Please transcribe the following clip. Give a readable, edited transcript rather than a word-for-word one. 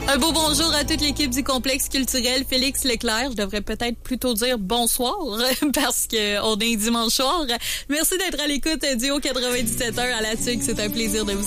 Un beau bonjour à toute l'équipe du complexe culturel Félix Leclerc. Je devrais peut-être plutôt dire bonsoir parce qu'on est dimanche soir. Merci d'être à l'écoute du Haut 97.1 à la TUC. C'est un plaisir de vous